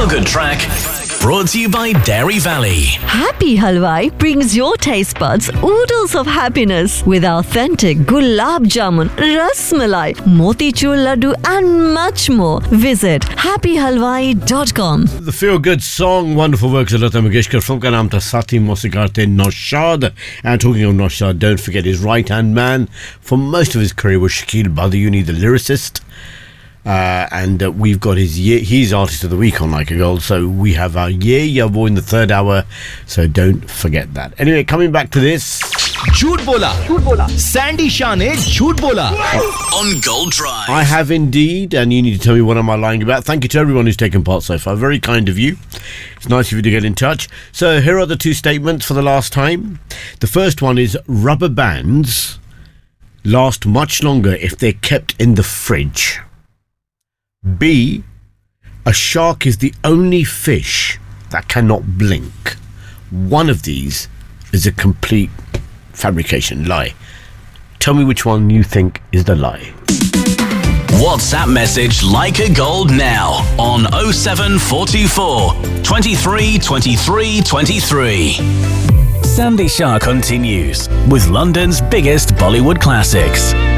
feel-good track brought to you by Dairy Valley. Happy Halwai brings your taste buds oodles of happiness with authentic gulab jamun, ras malai, motichur laddu and much more. Visit happyhalwai.com. The feel-good song, wonderful works of Lata Mangeshkar. Film ka naam tha Saathi Mausikar the Naushad. And talking of Naushad, don't forget his right-hand man for most of his career was Shakil Badayuni, the lyricist. And we've got he's Artist of the Week on Like a Gold. So we have our Ya Wo in the third hour. So don't forget that. Anyway, coming back to this. झूठ बोला Sandy Shah ने झूठ बोला On Gold Drive. I have indeed, and you need to tell me what am I lying about. Thank you to everyone who's taken part so far. Very kind of you. It's nice of you to get in touch. So here are the two statements for the last time. The first one is rubber bands last much longer if they're kept in the fridge. B, a shark is the only fish that cannot blink. One of these is a complete fabrication, lie. Tell me which one you think is the lie. WhatsApp message Like a Gold now on 07424 23 23 23. Sandy Shah continues with London's biggest Bollywood classics.